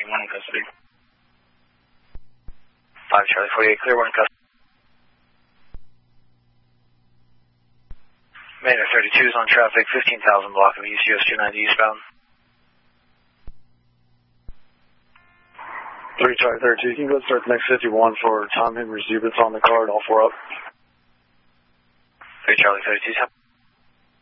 1 in custody. 5 Charlie 48, clear 1 in custody. Manor 32 is on traffic, 15,000 block of East US 290 eastbound. 3 Charlie 32, you can go start the next 51 for Tom Henry's units on the card, all 4 up. 3 Charlie 32.